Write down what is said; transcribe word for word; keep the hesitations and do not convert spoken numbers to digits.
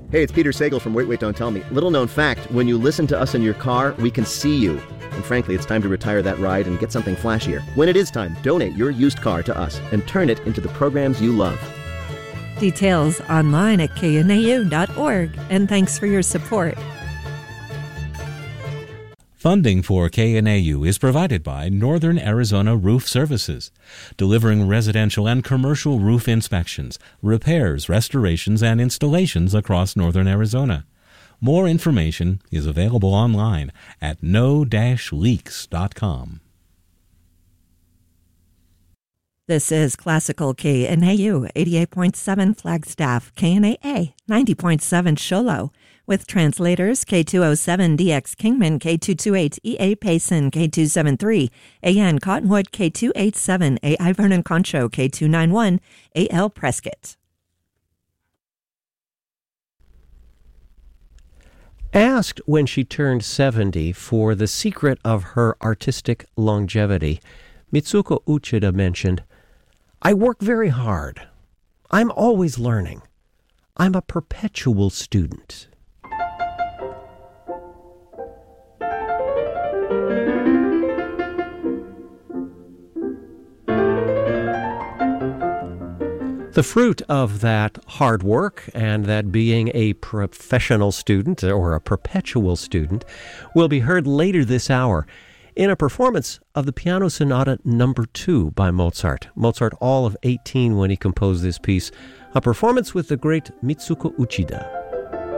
Hey, it's Peter Sagal from Wait, Wait, Don't Tell Me. Little known fact, when you listen to us in your car, we can see you. And frankly, it's time to retire that ride and get something flashier. When it is time, donate your used car to us and turn it into the programs you love. Details online at K N A U dot org. And thanks for your support. Funding for K N A U is provided by Northern Arizona Roof Services, delivering residential and commercial roof inspections, repairs, restorations, and installations across Northern Arizona. More information is available online at no dash leaks dot com. This is Classical K N A U, eighty-eight point seven Flagstaff, K N A A, ninety point seven Show Low, with translators K two oh seven D X Kingman, K two twenty-eight E A Payson, K two seventy-three, A N Cottonwood, K two eighty-seven, A I Vernon Concho, K two ninety-one, A L Prescott. Asked when she turned seventy for the secret of her artistic longevity, Mitsuko Uchida mentioned, "I work very hard. I'm always learning. I'm a perpetual student." The fruit of that hard work and that being a professional student or a perpetual student will be heard later this hour in a performance of the Piano Sonata Number Two by Mozart. Mozart, all of eighteen when he composed this piece, a performance with the great Mitsuko Uchida.